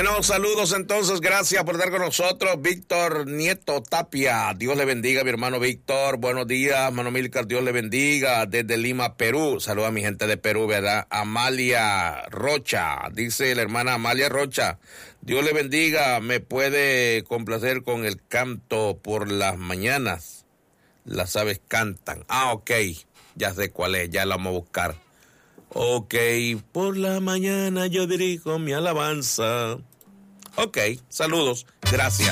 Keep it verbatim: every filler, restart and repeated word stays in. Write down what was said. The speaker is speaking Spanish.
Bueno, saludos entonces, gracias por estar con nosotros. Víctor Nieto Tapia, Dios le bendiga, mi hermano Víctor. Buenos días, hermano Milcar, Dios le bendiga. Desde Lima, Perú. Saludos a mi gente de Perú, ¿verdad? Amalia Rocha, dice la hermana Amalia Rocha. Dios le bendiga, me puede complacer con el canto por las mañanas. Las aves cantan. Ah, ok, ya sé cuál es, ya la vamos a buscar. Ok, por la mañana yo dirijo mi alabanza. Ok, saludos, gracias.